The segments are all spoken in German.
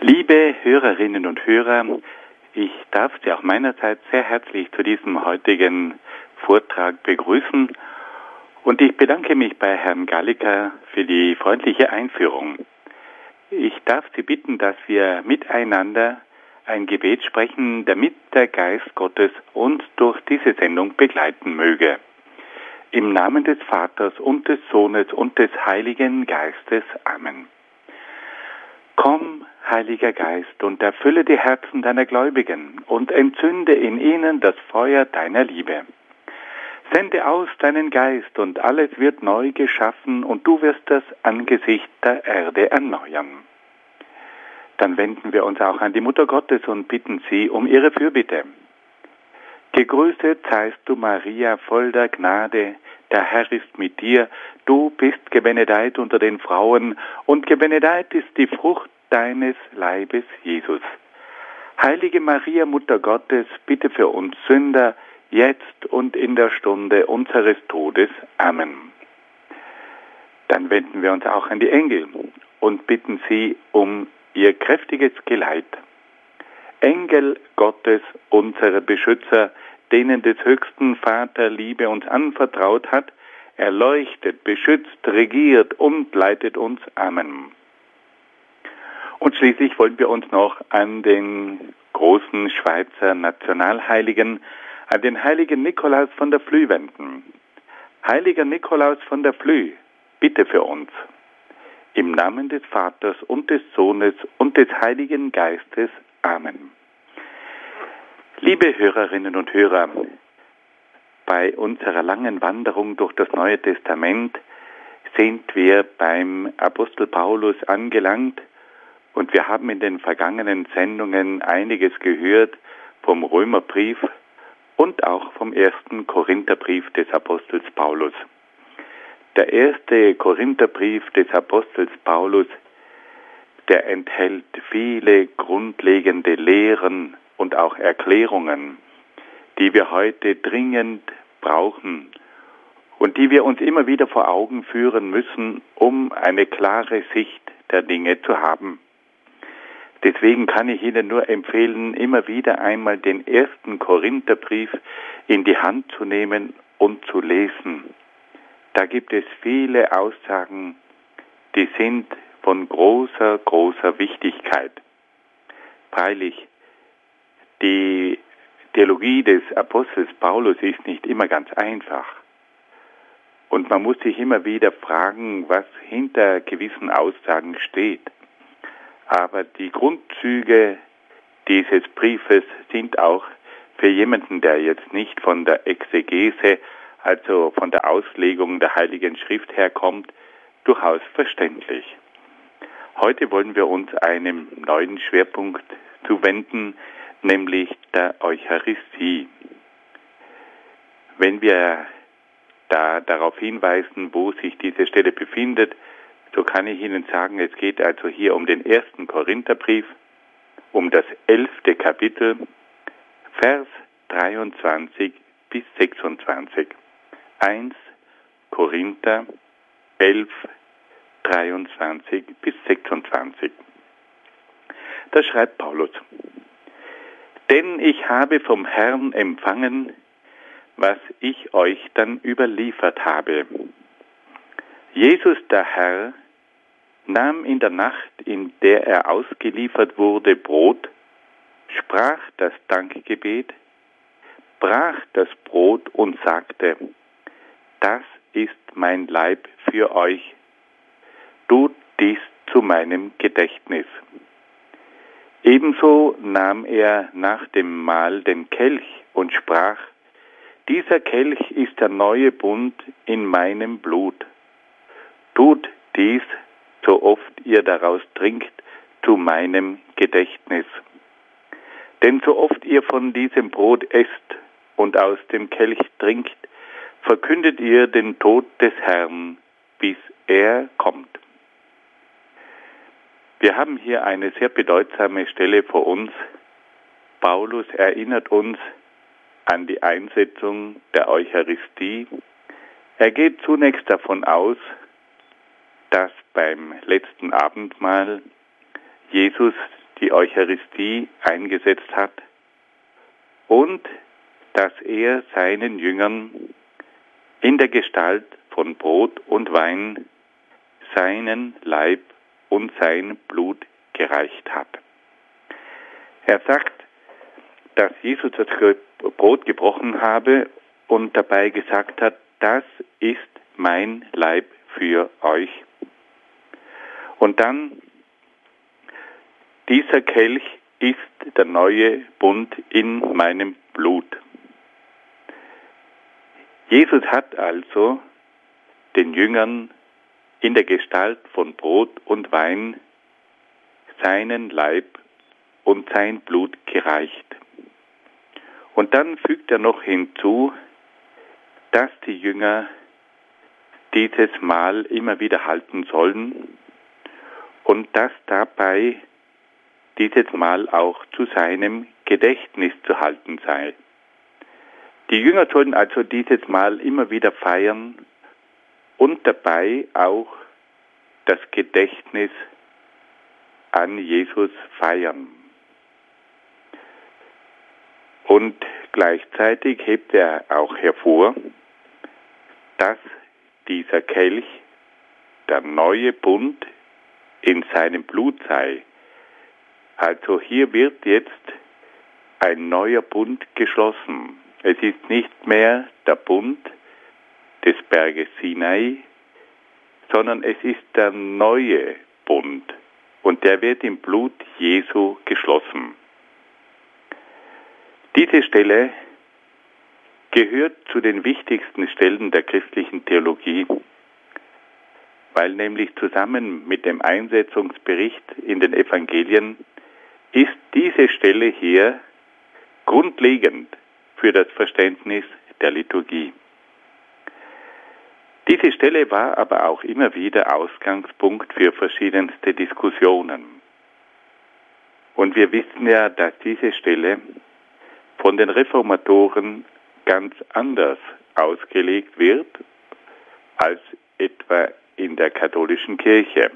Liebe Hörerinnen und Hörer, ich darf Sie auch meinerseits sehr herzlich zu diesem heutigen Vortrag begrüßen und ich bedanke mich bei Herrn Galliker für die freundliche Einführung. Ich darf Sie bitten, dass wir miteinander ein Gebet sprechen, damit der Geist Gottes uns durch diese Sendung begleiten möge. Im Namen des Vaters und des Sohnes und des Heiligen Geistes. Amen. Komm, Heiliger Geist, und erfülle die Herzen deiner Gläubigen und entzünde in ihnen das Feuer deiner Liebe. Sende aus deinen Geist und alles wird neu geschaffen und du wirst das Angesicht der Erde erneuern. Dann wenden wir uns auch an die Mutter Gottes und bitten sie um ihre Fürbitte. Gegrüßet seist du, Maria, voll der Gnade, der Herr ist mit dir, du bist gebenedeit unter den Frauen und gebenedeit ist die Frucht deines Leibes, Jesus. Heilige Maria, Mutter Gottes, bitte für uns Sünder, jetzt und in der Stunde unseres Todes. Amen. Dann wenden wir uns auch an die Engel und bitten sie um ihr kräftiges Geleit. Engel Gottes, unsere Beschützer, denen des höchsten Vater Liebe uns anvertraut hat, erleuchtet, beschützt, regiert und leitet uns. Amen. Und schließlich wollen wir uns noch an den großen Schweizer Nationalheiligen, an den heiligen Nikolaus von der Flüe wenden. Heiliger Nikolaus von der Flüe, bitte für uns. Im Namen des Vaters und des Sohnes und des Heiligen Geistes. Amen. Liebe Hörerinnen und Hörer, bei unserer langen Wanderung durch das Neue Testament sind wir beim Apostel Paulus angelangt und wir haben in den vergangenen Sendungen einiges gehört vom Römerbrief und auch vom ersten Korintherbrief des Apostels Paulus. Der erste Korintherbrief des Apostels Paulus, der enthält viele grundlegende Lehren und auch Erklärungen, die wir heute dringend brauchen und die wir uns immer wieder vor Augen führen müssen, um eine klare Sicht der Dinge zu haben. Deswegen kann ich Ihnen nur empfehlen, immer wieder einmal den ersten Korintherbrief in die Hand zu nehmen und zu lesen. Da gibt es viele Aussagen, die sind von großer, großer Wichtigkeit. Freilich, die Theologie des Apostels Paulus ist nicht immer ganz einfach. Und man muss sich immer wieder fragen, was hinter gewissen Aussagen steht. Aber die Grundzüge dieses Briefes sind auch für jemanden, der jetzt nicht von der Exegese, also von der Auslegung der Heiligen Schrift herkommt, durchaus verständlich. Heute wollen wir uns einem neuen Schwerpunkt zuwenden, nämlich der Eucharistie. Wenn wir da darauf hinweisen, wo sich diese Stelle befindet, so kann ich Ihnen sagen, es geht also hier um den ersten Korintherbrief, um das 11. Kapitel, Vers 23 bis 26. 1 Korinther 11, 23 bis 26. Da schreibt Paulus: Denn ich habe vom Herrn empfangen, was ich euch dann überliefert habe. Jesus, der Herr, nahm in der Nacht, in der er ausgeliefert wurde, Brot, sprach das Dankgebet, brach das Brot und sagte: Das ist mein Leib für euch. Tut dies zu meinem Gedächtnis. Ebenso nahm er nach dem Mahl den Kelch und sprach: Dieser Kelch ist der neue Bund in meinem Blut. Tut dies, so oft ihr daraus trinkt, zu meinem Gedächtnis. Denn so oft ihr von diesem Brot esst und aus dem Kelch trinkt, verkündet ihr den Tod des Herrn, bis er kommt. Wir haben hier eine sehr bedeutsame Stelle vor uns. Paulus erinnert uns an die Einsetzung der Eucharistie. Er geht zunächst davon aus, dass beim letzten Abendmahl Jesus die Eucharistie eingesetzt hat und dass er seinen Jüngern in der Gestalt von Brot und Wein seinen Leib und sein Blut gereicht hat. Er sagt, dass Jesus das Brot gebrochen habe und dabei gesagt hat, das ist mein Leib für euch. Und dann, dieser Kelch ist der neue Bund in meinem Blut. Jesus hat also den Jüngern in der Gestalt von Brot und Wein seinen Leib und sein Blut gereicht. Und dann fügt er noch hinzu, dass die Jünger dieses Mahl immer wieder halten sollen und dass dabei dieses Mahl auch zu seinem Gedächtnis zu halten sei. Die Jünger sollen also dieses Mahl immer wieder feiern und dabei auch das Gedächtnis an Jesus feiern. Und gleichzeitig hebt er auch hervor, dass dieser Kelch der neue Bund in seinem Blut sei. Also hier wird jetzt ein neuer Bund geschlossen. Es ist nicht mehr der Bund des Berges Sinai, sondern es ist der neue Bund und der wird im Blut Jesu geschlossen. Diese Stelle gehört zu den wichtigsten Stellen der christlichen Theologie, weil nämlich zusammen mit dem Einsetzungsbericht in den Evangelien ist diese Stelle hier grundlegend für das Verständnis der Liturgie. Diese Stelle war aber auch immer wieder Ausgangspunkt für verschiedenste Diskussionen. Und wir wissen ja, dass diese Stelle von den Reformatoren ganz anders ausgelegt wird als etwa in der katholischen Kirche.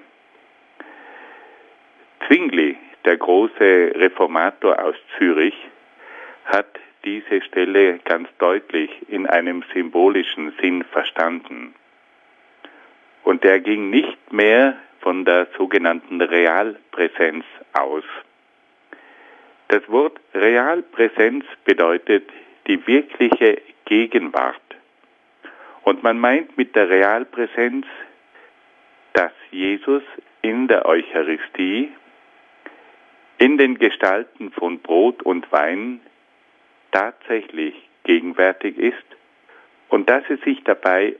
Zwingli, der große Reformator aus Zürich, hat diese Stelle ganz deutlich in einem symbolischen Sinn verstanden. Und er ging nicht mehr von der sogenannten Realpräsenz aus. Das Wort Realpräsenz bedeutet die wirkliche Gegenwart. Und man meint mit der Realpräsenz, dass Jesus in der Eucharistie, in den Gestalten von Brot und Wein tatsächlich gegenwärtig ist und dass es sich dabei